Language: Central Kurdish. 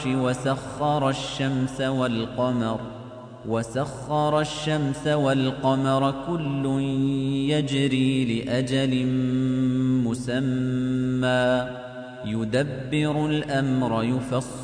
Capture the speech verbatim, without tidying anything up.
العرش وسخر الشمس والقمر وسخر الشمس والقمر كل يجري لأجل مسمى يدبر الأمر يفصل